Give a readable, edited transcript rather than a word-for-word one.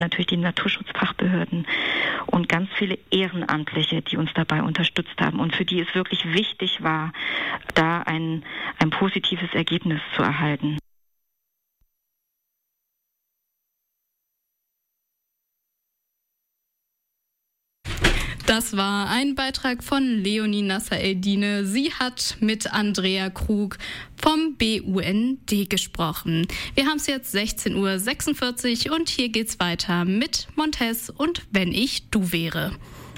natürlich die Naturschutzfachbehörden und ganz viele Ehrenamtliche, die uns dabei unterstützt haben und für die es wirklich wichtig war, da ein positives Ergebnis zu erhalten. Das war ein Beitrag von Leonie Nasser-Eldine. Sie hat mit Andrea Krug vom BUND gesprochen. Wir haben es jetzt 16:46 Uhr und hier geht's weiter mit Montez und Wenn ich du wäre.